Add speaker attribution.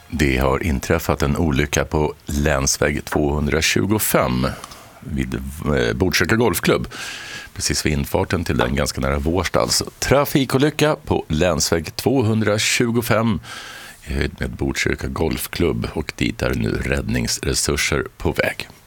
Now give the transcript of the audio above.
Speaker 1: Det har inträffat en olycka på länsväg 225 vid Botkyrka Golfklubb. Precis vid infarten till den, ganska nära Vårsta. Alltså trafikolycka på länsväg 225 i höjd med Botkyrka Golfklubb, och dit är nu räddningsresurser på väg.